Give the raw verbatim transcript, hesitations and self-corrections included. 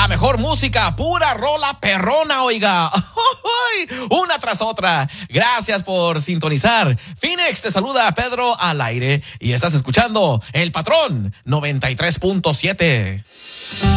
La mejor música, pura rola perrona, oiga. Una tras otra. Gracias por sintonizar. Phoenix te saluda, Pedro al aire, y estás escuchando El Patrón noventa y tres punto siete.